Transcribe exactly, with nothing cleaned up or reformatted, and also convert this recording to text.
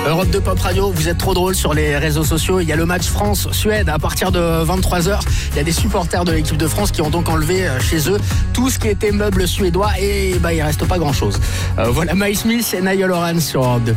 Europe deux Pop Radio, vous êtes trop drôle sur les réseaux sociaux. Il y a le match France-Suède à partir de vingt-trois heures. Il y a des supporters de l'équipe de France qui ont donc enlevé chez eux tout ce qui était meuble suédois et bah, il reste pas grand chose. Euh, voilà Mike Smith et Niall Horan sur Europe deux.